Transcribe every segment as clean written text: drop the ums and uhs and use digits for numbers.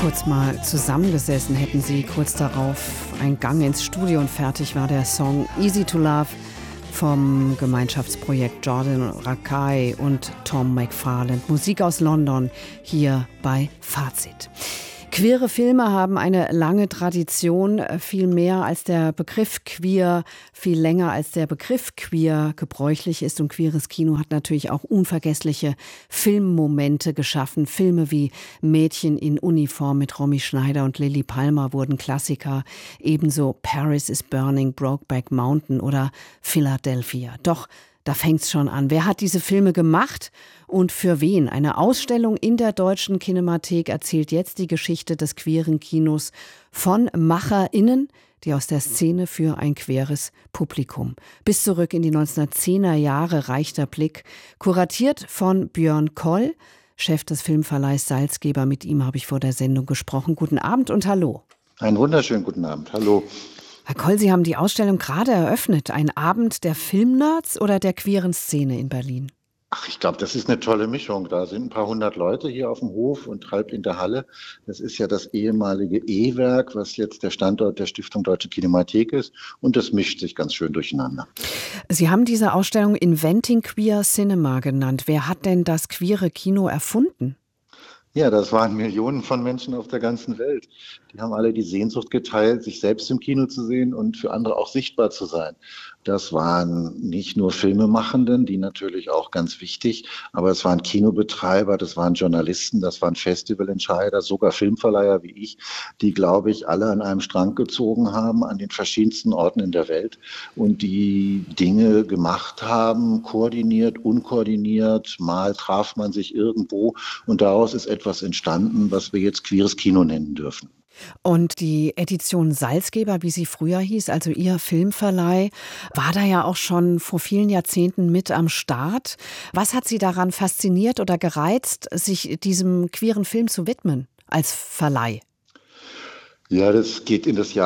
kurz mal zusammengesessen, hätten sie kurz darauf einen Gang ins Studio und fertig war der Song Easy to Love vom Gemeinschaftsprojekt Jordan Rakei und Tom McFarland. Musik aus London hier bei Fazit. Queere Filme haben eine lange Tradition, viel mehr als der Begriff queer, viel länger als der Begriff queer gebräuchlich ist. Und queeres Kino hat natürlich auch unvergessliche Filmmomente geschaffen. Filme wie Mädchen in Uniform mit Romy Schneider und Lily Palmer wurden Klassiker. Ebenso Paris is Burning, Brokeback Mountain oder Philadelphia. Doch da fängt's schon an. Wer hat diese Filme gemacht und für wen? Eine Ausstellung in der Deutschen Kinemathek erzählt jetzt die Geschichte des queeren Kinos von MacherInnen, die aus der Szene für ein queeres Publikum. Bis zurück in die 1910er Jahre reicht der Blick. Kuratiert von Björn Koll, Chef des Filmverleihs Salzgeber. Mit ihm habe ich vor der Sendung gesprochen. Guten Abend und hallo. Einen wunderschönen guten Abend. Hallo. Herr Koll, Sie haben die Ausstellung gerade eröffnet. Ein Abend der Filmnerds oder der queeren Szene in Berlin? Ach, ich glaube, das ist eine tolle Mischung. Da sind ein paar hundert Leute hier auf dem Hof und halb in der Halle. Das ist ja das ehemalige E-Werk, was jetzt der Standort der Stiftung Deutsche Kinemathek ist. Und das mischt sich ganz schön durcheinander. Sie haben diese Ausstellung Inventing Queer Cinema genannt. Wer hat denn das queere Kino erfunden? Ja, das waren Millionen von Menschen auf der ganzen Welt. Die haben alle die Sehnsucht geteilt, sich selbst im Kino zu sehen und für andere auch sichtbar zu sein. Das waren nicht nur Filmemachenden, die natürlich auch ganz wichtig, aber es waren Kinobetreiber, das waren Journalisten, das waren Festivalentscheider, sogar Filmverleiher wie ich, die, glaube ich, alle an einem Strang gezogen haben, an den verschiedensten Orten in der Welt und die Dinge gemacht haben, koordiniert, unkoordiniert, mal traf man sich irgendwo und daraus ist etwas entstanden, was wir jetzt queeres Kino nennen dürfen. Und die Edition Salzgeber, wie sie früher hieß, also Ihr Filmverleih, war da ja auch schon vor vielen Jahrzehnten mit am Start. Was hat Sie daran fasziniert oder gereizt, sich diesem queeren Film zu widmen als Verleih? Ja, das geht in das Jahr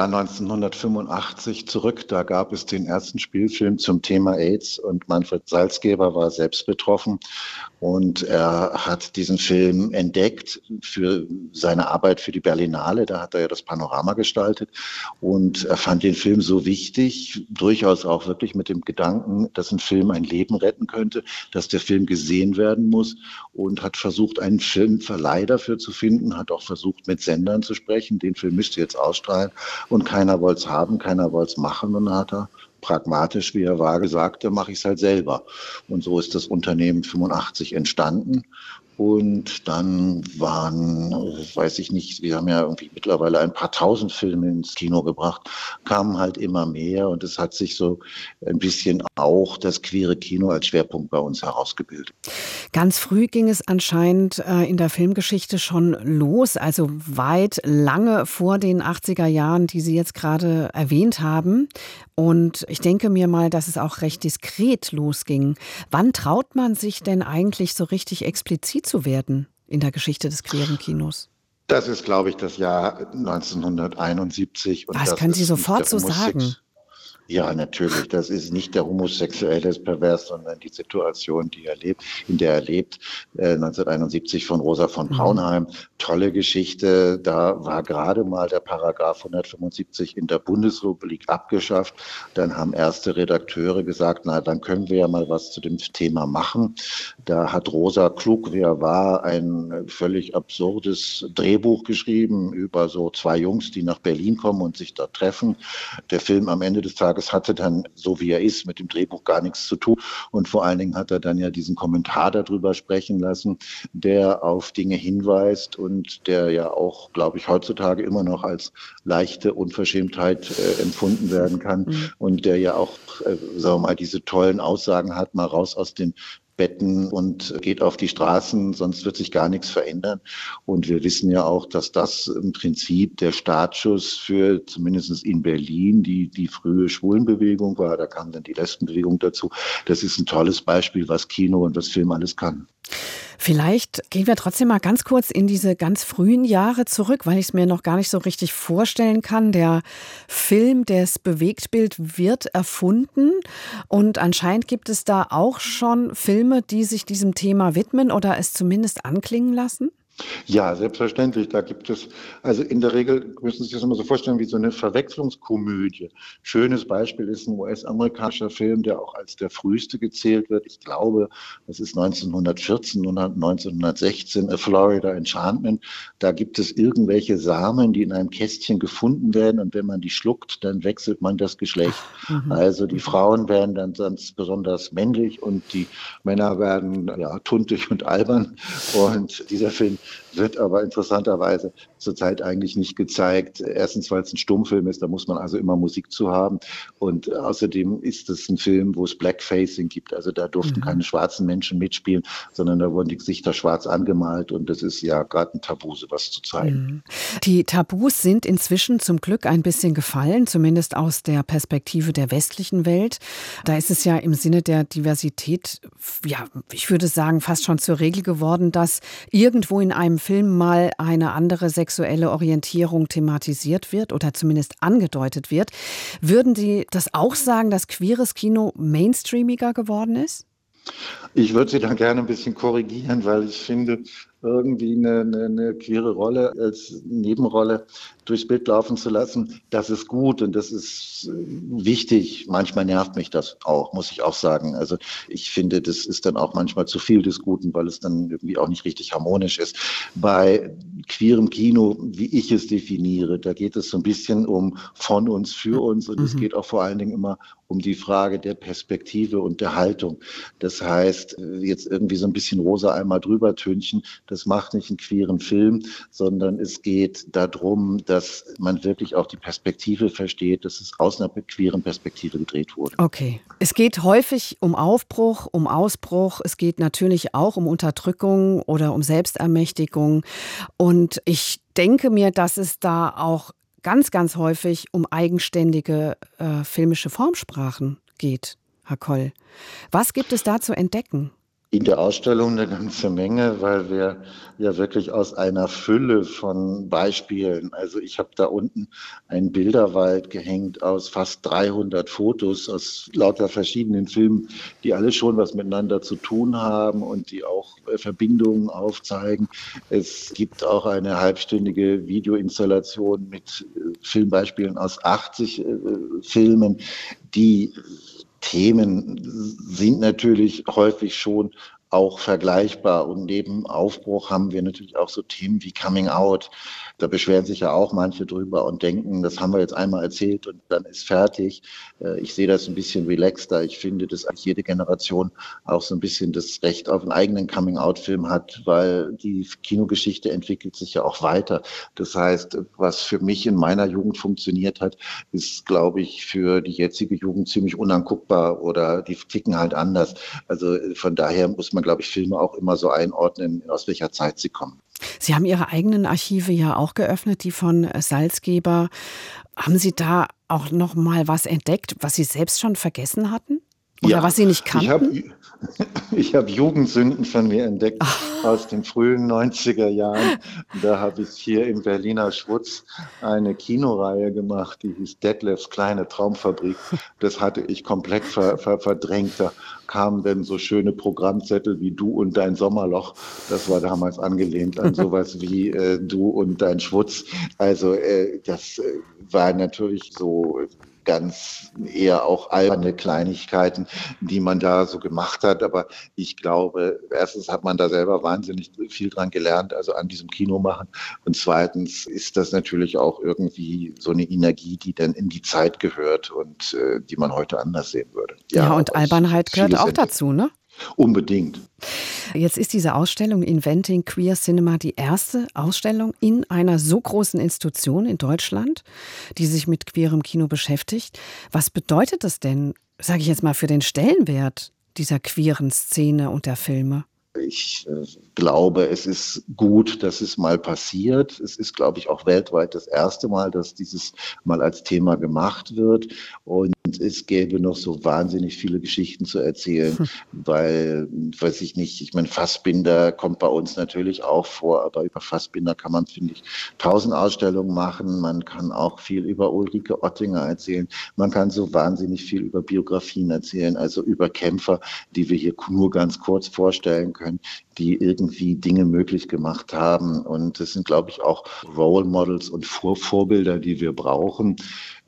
1985 zurück. Da gab es den ersten Spielfilm zum Thema AIDS und Manfred Salzgeber war selbst betroffen. Und er hat diesen Film entdeckt für seine Arbeit für die Berlinale. Da hat er ja das Panorama gestaltet. Und er fand den Film so wichtig, durchaus auch wirklich mit dem Gedanken, dass ein Film ein Leben retten könnte, dass der Film gesehen werden muss und hat versucht, einen Filmverleih dafür zu finden, hat auch versucht, mit Sendern zu sprechen. Den Film müsste jetzt ausstrahlen und keiner wollte es haben, keiner wollte es machen. Und dann hat er pragmatisch, wie er war, gesagt, dann mache ich es halt selber. Und so ist das Unternehmen 85 entstanden. Und dann waren, weiß ich nicht, wir haben ja irgendwie mittlerweile ein paar tausend Filme ins Kino gebracht, kamen halt immer mehr und es hat sich so ein bisschen auch das queere Kino als Schwerpunkt bei uns herausgebildet. Ganz früh ging es anscheinend in der Filmgeschichte schon los, also weit lange vor den 80er Jahren, die Sie jetzt gerade erwähnt haben. Und ich denke mir mal, dass es auch recht diskret losging. Wann traut man sich denn eigentlich so richtig explizit zu werden in der Geschichte des queeren Kinos? Das ist, glaube ich, das Jahr 1971. Und das können Sie sofort so sagen. Ja, natürlich. Das ist nicht der Homosexuelle ist pervers, sondern die Situation, in der er lebt. 1971 von Rosa von Braunheim. Tolle Geschichte. Da war gerade mal der Paragraph 175 in der Bundesrepublik abgeschafft. Dann haben erste Redakteure gesagt, na, dann können wir ja mal was zu dem Thema machen. Da hat Rosa, klug wie er war, ein völlig absurdes Drehbuch geschrieben über so zwei Jungs, die nach Berlin kommen und sich dort treffen. Der Film am Ende des Tages hatte dann, so wie er ist, mit dem Drehbuch gar nichts zu tun. Und vor allen Dingen hat er dann ja diesen Kommentar darüber sprechen lassen, der auf Dinge hinweist und der ja auch, glaube ich, heutzutage immer noch als leichte Unverschämtheit empfunden werden kann. Und der ja auch, sagen wir mal, diese tollen Aussagen hat, mal raus aus den Betten und geht auf die Straßen, sonst wird sich gar nichts verändern. Und wir wissen ja auch, dass das im Prinzip der Startschuss für zumindest in Berlin die frühe Schwulenbewegung war. Da kam dann die Lesbenbewegung dazu. Das ist ein tolles Beispiel, was Kino und was Film alles kann. Vielleicht gehen wir trotzdem mal ganz kurz in diese ganz frühen Jahre zurück, weil ich es mir noch gar nicht so richtig vorstellen kann. Der Film, das Bewegtbild wird erfunden und anscheinend gibt es da auch schon Filme, die sich diesem Thema widmen oder es zumindest anklingen lassen? Ja, selbstverständlich. Da gibt es, also in der Regel müssen Sie sich das immer so vorstellen wie so eine Verwechslungskomödie. Schönes Beispiel ist ein US-amerikanischer Film, der auch als der früheste gezählt wird. Ich glaube, das ist 1914 oder 1916, A Florida Enchantment. Da gibt es irgendwelche Samen, die in einem Kästchen gefunden werden und wenn man die schluckt, dann wechselt man das Geschlecht. Mhm. Also die Frauen werden dann ganz besonders männlich und die Männer werden ja tuntig und albern. Und dieser Film wird aber interessanterweise zurzeit eigentlich nicht gezeigt. Erstens, weil es ein Stummfilm ist, da muss man also immer Musik zu haben. Und außerdem ist es ein Film, wo es Blackfacing gibt. Also da durften Mhm. keine schwarzen Menschen mitspielen, sondern da wurden die Gesichter schwarz angemalt. Und das ist ja gerade ein Tabu, sowas zu zeigen. Mhm. Die Tabus sind inzwischen zum Glück ein bisschen gefallen, zumindest aus der Perspektive der westlichen Welt. Da ist es ja im Sinne der Diversität, ja, ich würde sagen, fast schon zur Regel geworden, dass irgendwo in einem Film mal eine andere sexuelle Orientierung thematisiert wird oder zumindest angedeutet wird. Würden Sie das auch sagen, dass queeres Kino mainstreamiger geworden ist? Ich würde Sie da gerne ein bisschen korrigieren, weil ich finde, irgendwie eine queere Rolle als Nebenrolle durchs Bild laufen zu lassen, das ist gut und das ist wichtig. Manchmal nervt mich das auch, muss ich auch sagen. Also ich finde, das ist dann auch manchmal zu viel des Guten, weil es dann irgendwie auch nicht richtig harmonisch ist. Bei queerem Kino, wie ich es definiere, da geht es so ein bisschen um von uns, für uns und es Mhm. geht auch vor allen Dingen immer um die Frage der Perspektive und der Haltung. Das heißt, jetzt irgendwie so ein bisschen rosa einmal drüber tünchen, das macht nicht einen queeren Film, sondern es geht darum, dass man wirklich auch die Perspektive versteht, dass es aus einer queeren Perspektive gedreht wurde. Okay. Es geht häufig um Aufbruch, um Ausbruch. Es geht natürlich auch um Unterdrückung oder um Selbstermächtigung. Und ich denke mir, dass es da auch ganz, ganz häufig um eigenständige filmische Formsprachen geht, Herr Koll. Was gibt es da zu entdecken? In der Ausstellung eine ganze Menge, weil wir ja wirklich aus einer Fülle von Beispielen, also ich habe da unten einen Bilderwald gehängt aus fast 300 Fotos aus lauter verschiedenen Filmen, die alle schon was miteinander zu tun haben und die auch Verbindungen aufzeigen. Es gibt auch eine halbstündige Videoinstallation mit Filmbeispielen aus 80 Filmen, die Themen sind natürlich häufig schon auch vergleichbar. Und neben Aufbruch haben wir natürlich auch so Themen wie Coming Out. Da beschweren sich ja auch manche drüber und denken, das haben wir jetzt einmal erzählt und dann ist fertig. Ich sehe das ein bisschen relaxter. Ich finde, dass eigentlich jede Generation auch so ein bisschen das Recht auf einen eigenen Coming-out-Film hat, weil die Kinogeschichte entwickelt sich ja auch weiter. Das heißt, was für mich in meiner Jugend funktioniert hat, ist, glaube ich, für die jetzige Jugend ziemlich unanguckbar oder die ticken halt anders. Also von daher muss man, glaube ich, Filme auch immer so einordnen, aus welcher Zeit sie kommen. Sie haben Ihre eigenen Archive ja auch geöffnet, die von Salzgeber. Haben Sie da auch noch mal was entdeckt, was Sie selbst schon vergessen hatten? Oder Ja, was Sie nicht ich habe kannten? ich hab Jugendsünden von mir entdeckt aus den frühen 90er Jahren. Da habe ich hier im Berliner Schwutz eine Kinoreihe gemacht, die hieß Detlefs kleine Traumfabrik. Das hatte ich komplett verdrängt. Da kamen dann so schöne Programmzettel wie Du und dein Sommerloch. Das war damals angelehnt an sowas wie Du und dein Schwutz. Also das war natürlich so ganz eher auch alberne Kleinigkeiten, die man da so gemacht hat. Aber ich glaube, erstens hat man da selber wahnsinnig viel dran gelernt, also an diesem Kino machen. Und zweitens ist das natürlich auch irgendwie so eine Energie, die dann in die Zeit gehört und die man heute anders sehen würde. Ja, Ja, und aber ich habe Albernheit gehört vieles auch entdeckt. dazu, ne? Unbedingt. Jetzt ist diese Ausstellung Inventing Queer Cinema die erste Ausstellung in einer so großen Institution in Deutschland, die sich mit queerem Kino beschäftigt. Was bedeutet das denn, sage ich jetzt mal, für den Stellenwert dieser queeren Szene und der Filme? Ich glaube, es ist gut, dass es mal passiert. Es ist, glaube ich, auch weltweit das erste Mal, dass dieses mal als Thema gemacht wird. Und es gäbe noch so wahnsinnig viele Geschichten zu erzählen, weil, weiß ich nicht, ich meine, Fassbinder kommt bei uns natürlich auch vor, aber über Fassbinder kann man, finde ich, 1000 Ausstellungen machen. Man kann auch viel über Ulrike Ottinger erzählen. Man kann so wahnsinnig viel über Biografien erzählen, also über Kämpfer, die wir hier nur ganz kurz vorstellen können. können, die irgendwie Dinge möglich gemacht haben. Und das sind, glaube ich, auch Role Models und Vorbilder, die wir brauchen,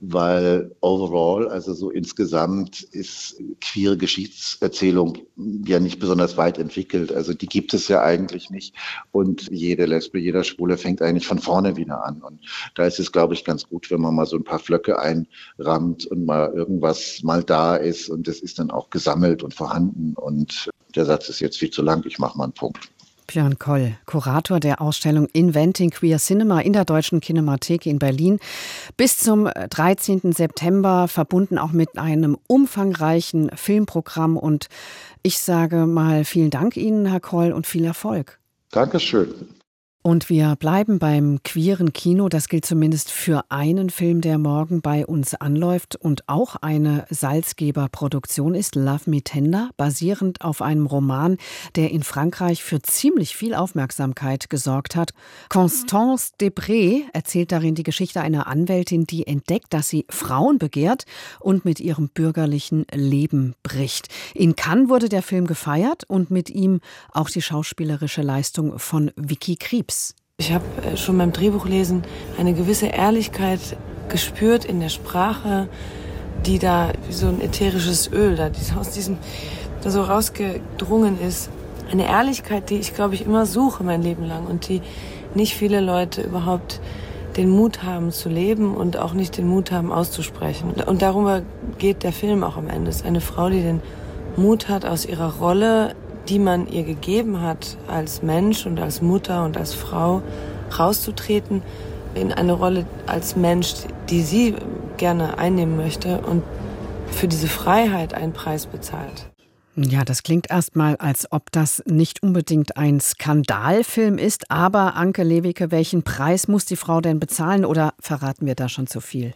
weil overall, also so insgesamt, ist queere Geschichtserzählung ja nicht besonders weit entwickelt. Also die gibt es ja eigentlich nicht. Und jede Lesbe, jeder Schwule fängt eigentlich von vorne wieder an. Und da ist es, glaube ich, ganz gut, wenn man mal so ein paar Flöcke einrammt und mal irgendwas mal da ist. Und das ist dann auch gesammelt und vorhanden. Und der Satz ist jetzt viel zu lang. Ich mache mal einen Punkt. Björn Koll, Kurator der Ausstellung Inventing Queer Cinema in der Deutschen Kinemathek in Berlin. Bis zum 13. September, verbunden auch mit einem umfangreichen Filmprogramm. Und ich sage mal vielen Dank Ihnen, Herr Koll, und viel Erfolg. Dankeschön. Und wir bleiben beim queeren Kino. Das gilt zumindest für einen Film, der morgen bei uns anläuft und auch eine Salzgeber-Produktion ist, Love Me Tender, basierend auf einem Roman, der in Frankreich für ziemlich viel Aufmerksamkeit gesorgt hat. Constance Debré erzählt darin die Geschichte einer Anwältin, die entdeckt, dass sie Frauen begehrt und mit ihrem bürgerlichen Leben bricht. In Cannes wurde der Film gefeiert und mit ihm auch die schauspielerische Leistung von Vicky Krieps. Ich habe schon beim Drehbuchlesen eine gewisse Ehrlichkeit gespürt in der Sprache, die da wie so ein ätherisches Öl, die aus diesem da so rausgedrungen ist. Eine Ehrlichkeit, die ich, glaube ich, immer suche mein Leben lang und die nicht viele Leute überhaupt den Mut haben zu leben und auch nicht den Mut haben auszusprechen. Und darüber geht der Film auch am Ende. Es ist eine Frau, die den Mut hat, aus ihrer Rolle, die man ihr gegeben hat, als Mensch und als Mutter und als Frau rauszutreten in eine Rolle als Mensch, die sie gerne einnehmen möchte und für diese Freiheit einen Preis bezahlt. Ja, das klingt erstmal, als ob das nicht unbedingt ein Skandalfilm ist. Aber Anke Lewicke, welchen Preis muss die Frau denn bezahlen oder verraten wir da schon zu viel?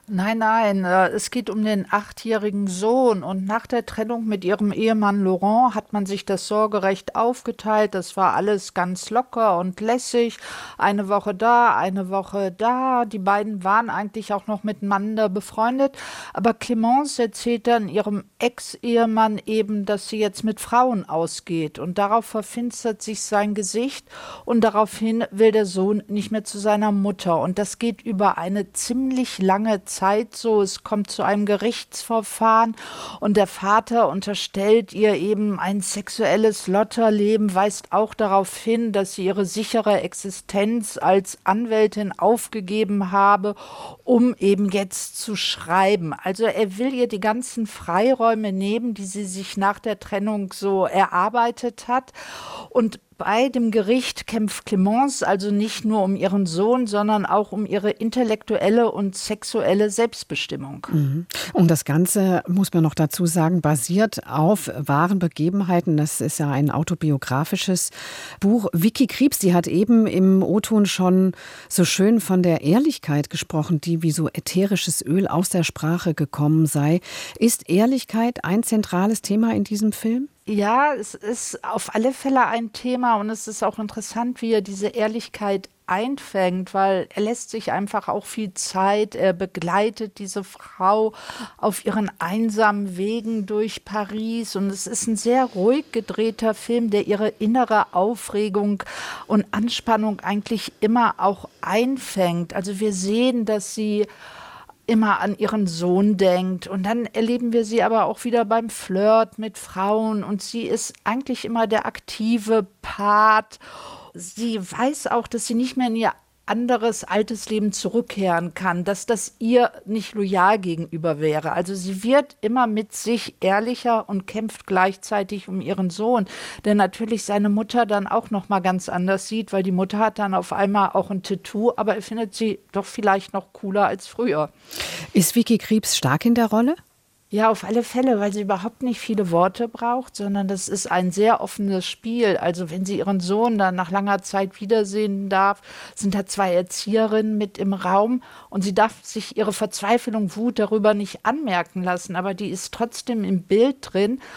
Nein, es geht um den 8-jährigen Sohn und nach der Trennung mit ihrem Ehemann Laurent hat man sich das Sorgerecht aufgeteilt. Das war alles ganz locker und lässig. Eine Woche da, eine Woche da. Die beiden waren eigentlich auch noch miteinander befreundet. Aber Clémence erzählt dann ihrem Ex-Ehemann eben, dass sie jetzt mit Frauen ausgeht. Und darauf verfinstert sich sein Gesicht und daraufhin will der Sohn nicht mehr zu seiner Mutter. Und das geht über eine ziemlich lange Zeit so. Es kommt zu einem Gerichtsverfahren und der Vater unterstellt ihr eben ein sexuelles Lotterleben, weist auch darauf hin, dass sie ihre sichere Existenz als Anwältin aufgegeben habe, um eben jetzt zu schreiben. Also er will ihr die ganzen Freiräume nehmen, die sie sich nach der Trennung so erarbeitet hat. Und bei dem Gericht kämpft Clémence also nicht nur um ihren Sohn, sondern auch um ihre intellektuelle und sexuelle Selbstbestimmung. Und das Ganze, muss man noch dazu sagen, basiert auf wahren Begebenheiten. Das ist ja ein autobiografisches Buch. Vicky Krieps, die hat eben im O-Ton schon so schön von der Ehrlichkeit gesprochen, die wie so ätherisches Öl aus der Sprache gekommen sei. Ist Ehrlichkeit ein zentrales Thema in diesem Film? Ja, es ist auf alle Fälle ein Thema und es ist auch interessant, wie er diese Ehrlichkeit einfängt, weil er lässt sich einfach auch viel Zeit, er begleitet diese Frau auf ihren einsamen Wegen durch Paris und es ist ein sehr ruhig gedrehter Film, der ihre innere Aufregung und Anspannung eigentlich immer auch einfängt. Also wir sehen, dass sie immer an ihren Sohn denkt und dann erleben wir sie aber auch wieder beim Flirt mit Frauen und sie ist eigentlich immer der aktive Part. Sie weiß auch, dass sie nicht mehr in ihr anderes altes Leben zurückkehren kann, dass das ihr nicht loyal gegenüber wäre. Also sie wird immer mit sich ehrlicher und kämpft gleichzeitig um ihren Sohn, der natürlich seine Mutter dann auch noch mal ganz anders sieht, weil die Mutter hat dann auf einmal auch ein Tattoo, aber er findet sie doch vielleicht noch cooler als früher. Ist Vicky Krieps stark in der Rolle? Ja, auf alle Fälle, weil sie überhaupt nicht viele Worte braucht, sondern das ist ein sehr offenes Spiel. Also wenn sie ihren Sohn dann nach langer Zeit wiedersehen darf, sind da 2 Erzieherinnen mit im Raum und sie darf sich ihre Verzweiflung, Wut darüber nicht anmerken lassen, aber die ist trotzdem im Bild drin.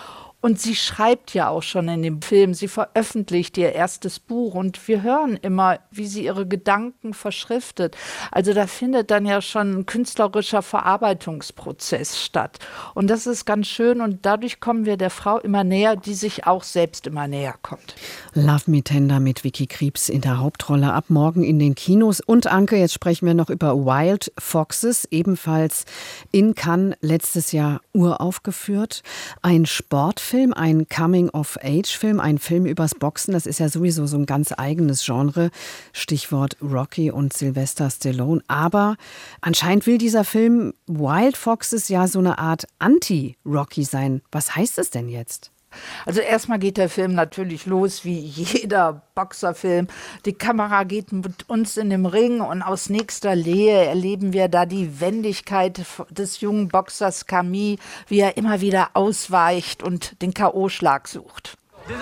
Und sie schreibt ja auch schon in dem Film, sie veröffentlicht ihr erstes Buch und wir hören immer, wie sie ihre Gedanken verschriftet. Also da findet dann ja schon ein künstlerischer Verarbeitungsprozess statt. Und das ist ganz schön und dadurch kommen wir der Frau immer näher, die sich auch selbst immer näher kommt. Love Me Tender mit Vicky Krieps in der Hauptrolle ab morgen in den Kinos. Und Anke, jetzt sprechen wir noch über Wild Foxes, ebenfalls in Cannes letztes Jahr uraufgeführt. Ein Sportfilm, ein Coming-of-Age-Film, ein Film übers Boxen, das ist ja sowieso so ein ganz eigenes Genre. Stichwort Rocky und Sylvester Stallone. Aber anscheinend will dieser Film Wild Foxes ja so eine Art Anti-Rocky sein. Was heißt es denn jetzt? Also erstmal geht der Film natürlich los wie jeder Boxerfilm. Die Kamera geht mit uns in dem Ring und aus nächster Nähe erleben wir da die Wendigkeit des jungen Boxers Camille, wie er immer wieder ausweicht und den K.O.-Schlag sucht.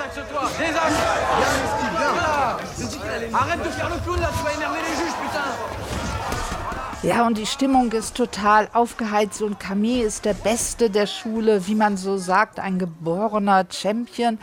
Ja, und die Stimmung ist total aufgeheizt und Camille ist der Beste der Schule, wie man so sagt, ein geborener Champion.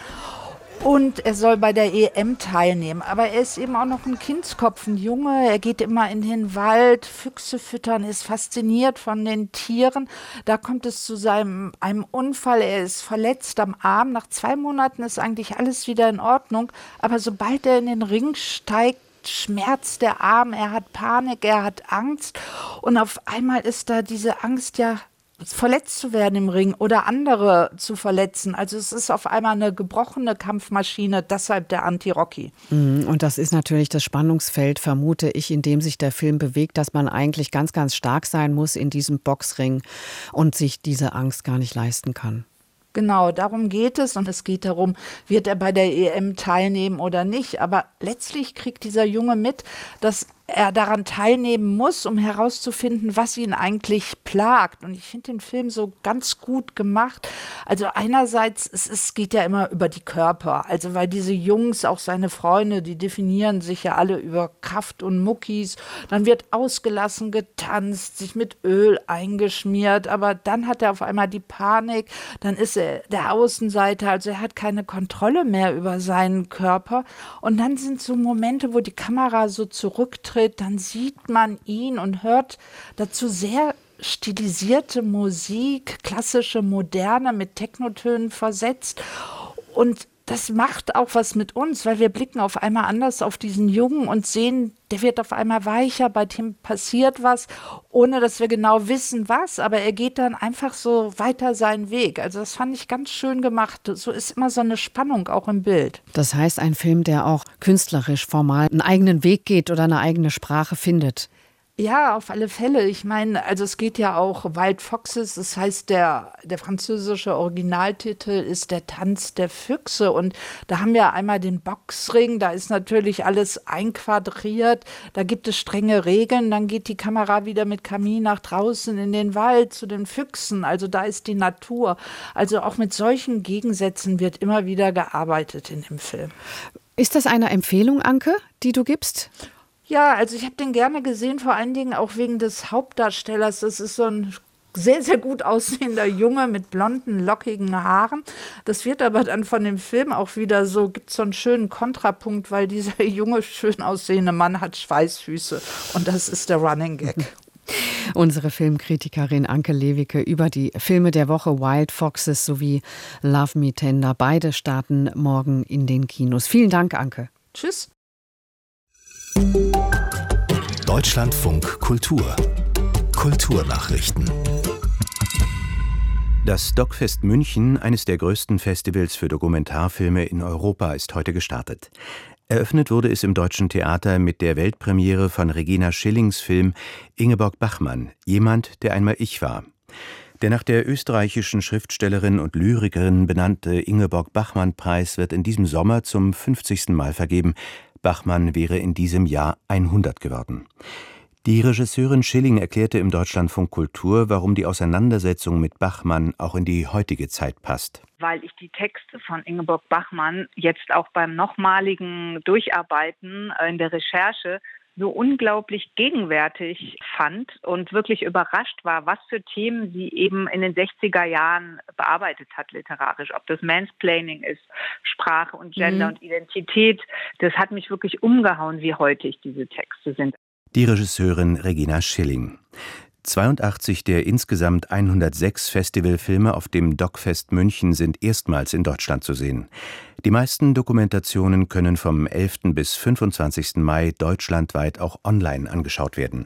Und er soll bei der EM teilnehmen. Aber er ist eben auch noch ein Kindskopf, ein Junge. Er geht immer in den Wald, Füchse füttern, ist fasziniert von den Tieren. Da kommt es zu einem Unfall. Er ist verletzt am Arm. Nach 2 Monaten ist eigentlich alles wieder in Ordnung. Aber sobald er in den Ring steigt, schmerzt der Arm, er hat Panik, er hat Angst und auf einmal ist da diese Angst, ja, verletzt zu werden im Ring oder andere zu verletzen. Also es ist auf einmal eine gebrochene Kampfmaschine, deshalb der Anti-Rocky. Und das ist natürlich das Spannungsfeld, vermute ich, in dem sich der Film bewegt, dass man eigentlich ganz, ganz stark sein muss in diesem Boxring und sich diese Angst gar nicht leisten kann. Genau, darum geht es und es geht darum, wird er bei der EM teilnehmen oder nicht. Aber letztlich kriegt dieser Junge mit, dass er daran teilnehmen muss, um herauszufinden, was ihn eigentlich plagt. Und ich finde den Film so ganz gut gemacht. Also einerseits, es geht ja immer über die Körper. Also weil diese Jungs, auch seine Freunde, die definieren sich ja alle über Kraft und Muckis. Dann wird ausgelassen getanzt, sich mit Öl eingeschmiert. Aber dann hat er auf einmal die Panik. Dann ist er der Außenseiter. Also er hat keine Kontrolle mehr über seinen Körper. Und dann sind so Momente, wo die Kamera so zurücktritt. Dann sieht man ihn und hört dazu sehr stilisierte Musik, klassische Moderne mit Technotönen versetzt. Und das macht auch was mit uns, weil wir blicken auf einmal anders auf diesen Jungen und sehen, der wird auf einmal weicher, bei dem passiert was, ohne dass wir genau wissen, was. Aber er geht dann einfach so weiter seinen Weg. Also das fand ich ganz schön gemacht. So ist immer so eine Spannung auch im Bild. Das heißt, ein Film, der auch künstlerisch, formal einen eigenen Weg geht oder eine eigene Sprache findet. Ja, auf alle Fälle. Ich meine, also es geht ja auch Wild Foxes, das heißt, der französische Originaltitel ist der Tanz der Füchse und da haben wir einmal den Boxring, da ist natürlich alles einquadriert, da gibt es strenge Regeln, dann geht die Kamera wieder mit Camille nach draußen in den Wald zu den Füchsen, also da ist die Natur. Also auch mit solchen Gegensätzen wird immer wieder gearbeitet in dem Film. Ist das eine Empfehlung, Anke, die du gibst? Ja, also ich habe den gerne gesehen, vor allen Dingen auch wegen des Hauptdarstellers. Das ist so ein sehr, sehr gut aussehender Junge mit blonden, lockigen Haaren. Das wird aber dann von dem Film auch wieder so, gibt so einen schönen Kontrapunkt, weil dieser junge, schön aussehende Mann hat Schweißfüße. Und das ist der Running Gag. Unsere Filmkritikerin Anke Lewicke über die Filme der Woche Wild Foxes sowie Love Me Tender. Beide starten morgen in den Kinos. Vielen Dank, Anke. Tschüss. Deutschlandfunk Kultur. Kulturnachrichten. Das DocFest München, eines der größten Festivals für Dokumentarfilme in Europa, ist heute gestartet. Eröffnet wurde es im Deutschen Theater mit der Weltpremiere von Regina Schillings Film Ingeborg Bachmann, jemand, der einmal ich war. Der nach der österreichischen Schriftstellerin und Lyrikerin benannte Ingeborg-Bachmann-Preis wird in diesem Sommer zum 50. Mal vergeben. Bachmann wäre in diesem Jahr 100 geworden. Die Regisseurin Schilling erklärte im Deutschlandfunk Kultur, warum die Auseinandersetzung mit Bachmann auch in die heutige Zeit passt. Weil ich die Texte von Ingeborg Bachmann jetzt auch beim nochmaligen Durcharbeiten in der Recherche so unglaublich gegenwärtig fand und wirklich überrascht war, was für Themen sie eben in den 60er Jahren bearbeitet hat literarisch. Ob das Mansplaining ist, Sprache und Gender und Identität. Das hat mich wirklich umgehauen, wie heutig diese Texte sind. Die Regisseurin Regina Schilling. 82 der insgesamt 106 Festivalfilme auf dem DocFest München sind erstmals in Deutschland zu sehen. Die meisten Dokumentationen können vom 11. bis 25. Mai deutschlandweit auch online angeschaut werden.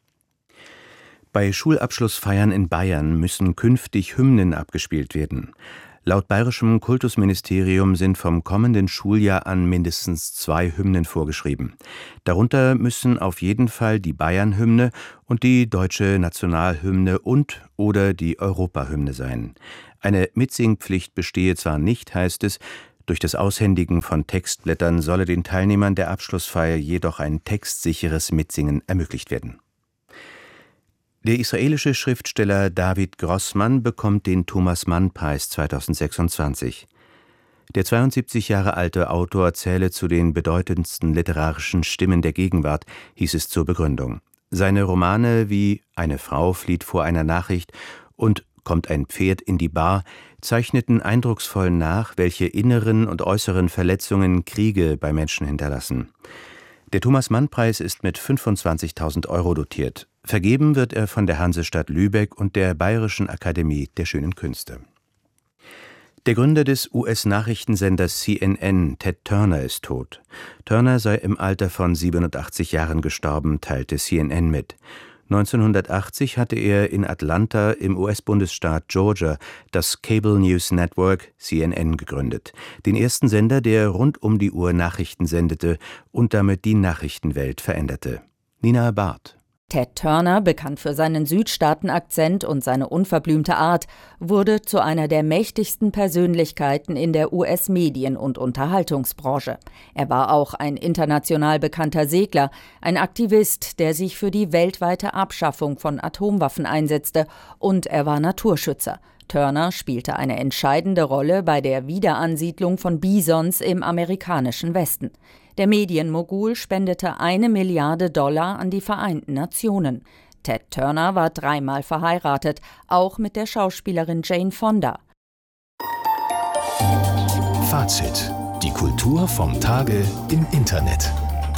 Bei Schulabschlussfeiern in Bayern müssen künftig Hymnen abgespielt werden. Laut bayerischem Kultusministerium sind vom kommenden Schuljahr an mindestens 2 Hymnen vorgeschrieben. Darunter müssen auf jeden Fall die Bayern-Hymne und die deutsche Nationalhymne und/oder die Europahymne sein. Eine Mitsingpflicht bestehe zwar nicht, heißt es, durch das Aushändigen von Textblättern solle den Teilnehmern der Abschlussfeier jedoch ein textsicheres Mitsingen ermöglicht werden. Der israelische Schriftsteller David Grossman bekommt den Thomas-Mann-Preis 2026. Der 72 Jahre alte Autor zähle zu den bedeutendsten literarischen Stimmen der Gegenwart, hieß es zur Begründung. Seine Romane wie »Eine Frau flieht vor einer Nachricht« und »Kommt ein Pferd in die Bar« zeichneten eindrucksvoll nach, welche inneren und äußeren Verletzungen Kriege bei Menschen hinterlassen. Der Thomas-Mann-Preis ist mit 25.000 € dotiert. Vergeben wird er von der Hansestadt Lübeck und der Bayerischen Akademie der Schönen Künste. Der Gründer des US-Nachrichtensenders CNN, Ted Turner, ist tot. Turner sei im Alter von 87 Jahren gestorben, teilte CNN mit. 1980 hatte er in Atlanta im US-Bundesstaat Georgia das Cable News Network CNN gegründet, den ersten Sender, der rund um die Uhr Nachrichten sendete und damit die Nachrichtenwelt veränderte. Nina Barth. Ted Turner, bekannt für seinen Südstaaten-Akzent und seine unverblümte Art, wurde zu einer der mächtigsten Persönlichkeiten in der US-Medien- und Unterhaltungsbranche. Er war auch ein international bekannter Segler, ein Aktivist, der sich für die weltweite Abschaffung von Atomwaffen einsetzte, und er war Naturschützer. Turner spielte eine entscheidende Rolle bei der Wiederansiedlung von Bisons im amerikanischen Westen. Der Medienmogul spendete $1 Milliarde an die Vereinten Nationen. Ted Turner war 3-mal verheiratet, auch mit der Schauspielerin Jane Fonda. Fazit: Die Kultur vom Tage im Internet.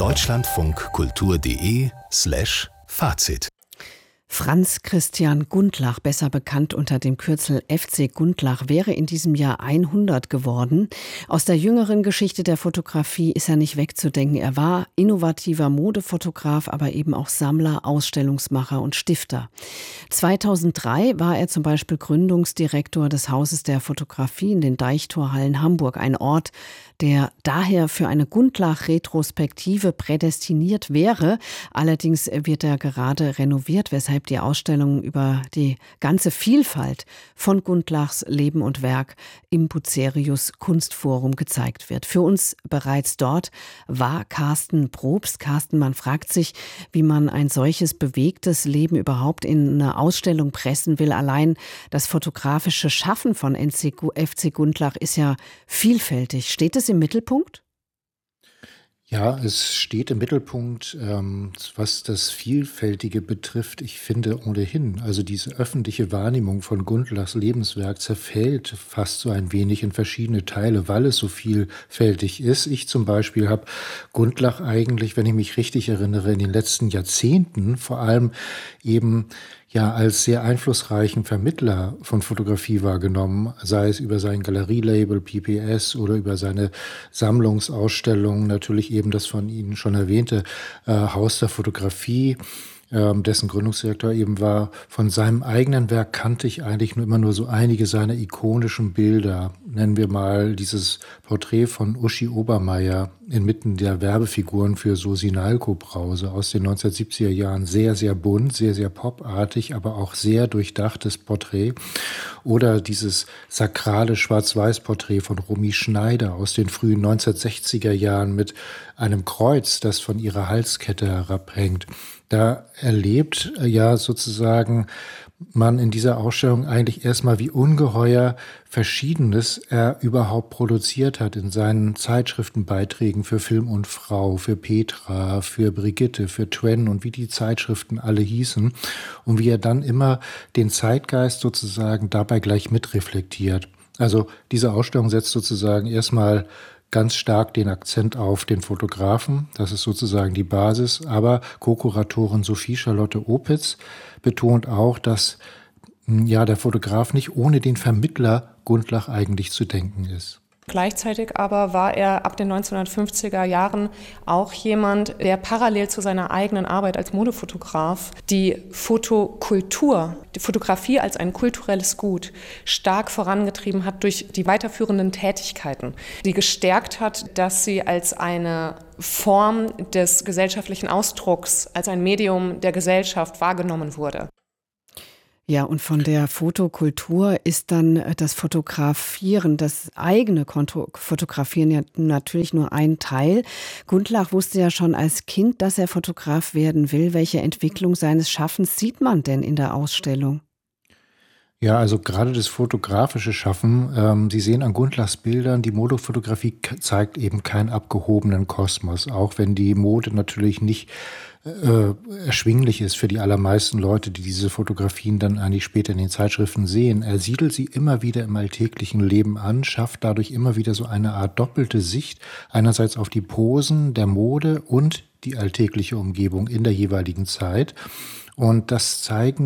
deutschlandfunkkultur.de/Fazit. Franz Christian Gundlach, besser bekannt unter dem Kürzel FC Gundlach, wäre in diesem Jahr 100 geworden. Aus der jüngeren Geschichte der Fotografie ist er nicht wegzudenken. Er war innovativer Modefotograf, aber eben auch Sammler, Ausstellungsmacher und Stifter. 2003 war er zum Beispiel Gründungsdirektor des Hauses der Fotografie in den Deichtorhallen Hamburg, ein Ort, der daher für eine Gundlach-Retrospektive prädestiniert wäre. Allerdings wird er gerade renoviert, weshalb die Ausstellung über die ganze Vielfalt von Gundlachs Leben und Werk im Bucerius Kunstforum gezeigt wird. Für uns bereits dort war Carsten Probst. Carsten, man fragt sich, wie man ein solches bewegtes Leben überhaupt in eine Ausstellung pressen will. Allein das fotografische Schaffen von FC Gundlach ist ja vielfältig. Steht es im Mittelpunkt? Ja, es steht im Mittelpunkt, was das Vielfältige betrifft. Ich finde ohnehin, also diese öffentliche Wahrnehmung von Gundlachs Lebenswerk zerfällt fast so ein wenig in verschiedene Teile, weil es so vielfältig ist. Ich zum Beispiel habe Gundlach eigentlich, wenn ich mich richtig erinnere, in den letzten Jahrzehnten vor allem eben als sehr einflussreichen Vermittler von Fotografie wahrgenommen, sei es über sein Galerielabel PPS oder über seine Sammlungsausstellungen, natürlich eben das von Ihnen schon erwähnte Haus der Fotografie, dessen Gründungsdirektor eben war. Von seinem eigenen Werk kannte ich eigentlich immer nur so einige seiner ikonischen Bilder. Nennen wir mal dieses Porträt von Uschi Obermeier inmitten der Werbefiguren für so Sinalco-Brause aus den 1970er Jahren. Sehr, sehr bunt, sehr, sehr popartig, aber auch sehr durchdachtes Porträt. Oder dieses sakrale Schwarz-Weiß-Porträt von Romy Schneider aus den frühen 1960er Jahren mit einem Kreuz, das von ihrer Halskette herabhängt. Da erlebt ja sozusagen man in dieser Ausstellung eigentlich erstmal, wie ungeheuer Verschiedenes er überhaupt produziert hat in seinen Zeitschriftenbeiträgen für Film und Frau, für Petra, für Brigitte, für Twen und wie die Zeitschriften alle hießen und wie er dann immer den Zeitgeist sozusagen dabei gleich mitreflektiert. Also diese Ausstellung setzt sozusagen erstmal ganz stark den Akzent auf den Fotografen, das ist sozusagen die Basis, aber Co-Kuratorin Sophie Charlotte Opitz betont auch, dass der Fotograf nicht ohne den Vermittler Gundlach eigentlich zu denken ist. Gleichzeitig aber war er ab den 1950er Jahren auch jemand, der parallel zu seiner eigenen Arbeit als Modefotograf die Fotokultur, die Fotografie als ein kulturelles Gut stark vorangetrieben hat durch die weiterführenden Tätigkeiten, die gestärkt hat, dass sie als eine Form des gesellschaftlichen Ausdrucks, als ein Medium der Gesellschaft wahrgenommen wurde. Ja, und von der Fotokultur ist dann das Fotografieren, das eigene Fotografieren ja natürlich nur ein Teil. Gundlach wusste ja schon als Kind, dass er Fotograf werden will. Welche Entwicklung seines Schaffens sieht man denn in der Ausstellung? Ja, also gerade das fotografische Schaffen, Sie sehen an Gundlachs Bildern, die Modefotografie zeigt eben keinen abgehobenen Kosmos, auch wenn die Mode natürlich nicht erschwinglich ist für die allermeisten Leute, die diese Fotografien dann eigentlich später in den Zeitschriften sehen. Er siedelt sie immer wieder im alltäglichen Leben an, schafft dadurch immer wieder so eine Art doppelte Sicht, einerseits auf die Posen der Mode und die alltägliche Umgebung in der jeweiligen Zeit. Und das zeigt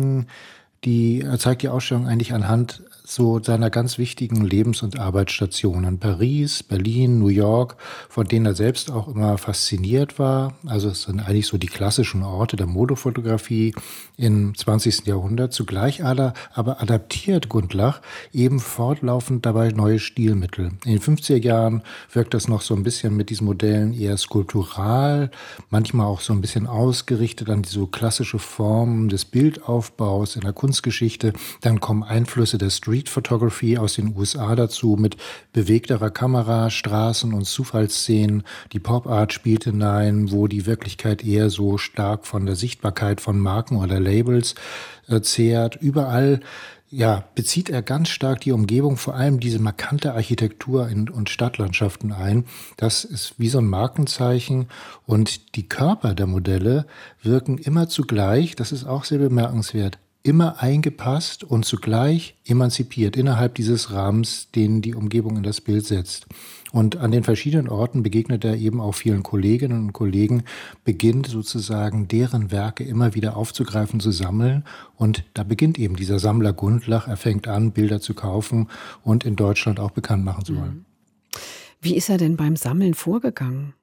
die Ausstellung eigentlich anhand so seiner ganz wichtigen Lebens- und Arbeitsstationen. Paris, Berlin, New York, von denen er selbst auch immer fasziniert war. Also es sind eigentlich so die klassischen Orte der Modefotografie im 20. Jahrhundert. Zugleich aber adaptiert Gundlach eben fortlaufend dabei neue Stilmittel. In den 50er Jahren wirkt das noch so ein bisschen mit diesen Modellen eher skulptural, manchmal auch so ein bisschen ausgerichtet an die so klassische Formen des Bildaufbaus in der Kunstgeschichte. Dann kommen Einflüsse der Street Photography aus den USA dazu mit bewegterer Kamera, Straßen- und Zufallsszenen. Die Pop Art spielt hinein, wo die Wirklichkeit eher so stark von der Sichtbarkeit von Marken oder Labels zehrt. Überall bezieht er ganz stark die Umgebung, vor allem diese markante Architektur und Stadtlandschaften ein. Das ist wie so ein Markenzeichen und die Körper der Modelle wirken immer zugleich, das ist auch sehr bemerkenswert, immer eingepasst und zugleich emanzipiert innerhalb dieses Rahmens, den die Umgebung in das Bild setzt. Und an den verschiedenen Orten begegnet er eben auch vielen Kolleginnen und Kollegen, beginnt sozusagen deren Werke immer wieder aufzugreifen, zu sammeln. Und da beginnt eben dieser Sammler Gundlach, er fängt an, Bilder zu kaufen und in Deutschland auch bekannt machen zu wollen. Wie ist er denn beim Sammeln vorgegangen?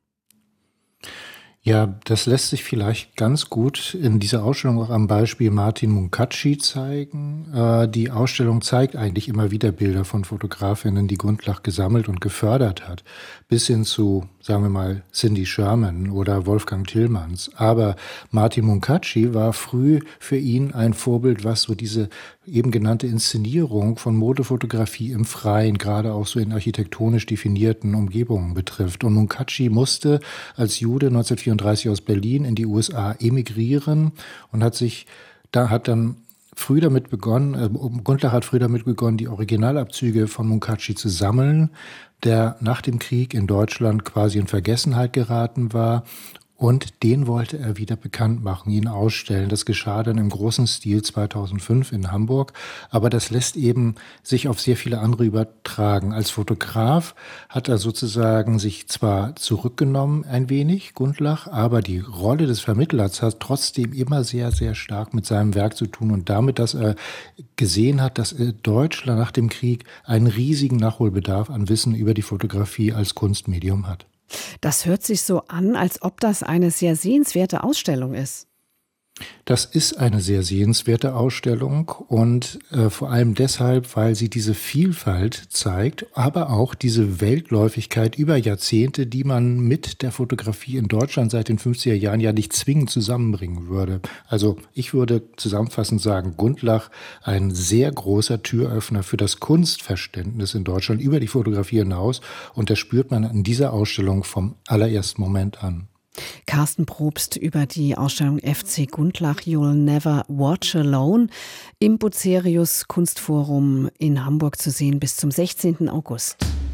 Ja, das lässt sich vielleicht ganz gut in dieser Ausstellung auch am Beispiel Martin Munkacsy zeigen. Die Ausstellung zeigt eigentlich immer wieder Bilder von Fotografinnen, die Gundlach gesammelt und gefördert hat, bis hin zu, sagen wir mal, Cindy Sherman oder Wolfgang Tillmans. Aber Martin Munkacsy war früh für ihn ein Vorbild, was so diese eben genannte Inszenierung von Modefotografie im Freien, gerade auch so in architektonisch definierten Umgebungen betrifft. Und Munkacsy musste als Jude 1934 aus Berlin in die USA emigrieren und hat dann früh damit begonnen, Gundlach hat früh damit begonnen, die Originalabzüge von Munkacsy zu sammeln, der nach dem Krieg in Deutschland quasi in Vergessenheit geraten war. Und den wollte er wieder bekannt machen, ihn ausstellen. Das geschah dann im großen Stil 2005 in Hamburg. Aber das lässt eben sich auf sehr viele andere übertragen. Als Fotograf hat er sozusagen sich zwar zurückgenommen ein wenig, Gundlach, aber die Rolle des Vermittlers hat trotzdem immer sehr, sehr stark mit seinem Werk zu tun und damit, dass er gesehen hat, dass Deutschland nach dem Krieg einen riesigen Nachholbedarf an Wissen über die Fotografie als Kunstmedium hat. Das hört sich so an, als ob das eine sehr sehenswerte Ausstellung ist. Das ist eine sehr sehenswerte Ausstellung und vor allem deshalb, weil sie diese Vielfalt zeigt, aber auch diese Weltläufigkeit über Jahrzehnte, die man mit der Fotografie in Deutschland seit den 50er Jahren ja nicht zwingend zusammenbringen würde. Also ich würde zusammenfassend sagen, Gundlach ein sehr großer Türöffner für das Kunstverständnis in Deutschland über die Fotografie hinaus und das spürt man in dieser Ausstellung vom allerersten Moment an. Carsten Probst über die Ausstellung FC Gundlach You'll Never Watch Alone im Bucerius Kunstforum in Hamburg zu sehen bis zum 16. August.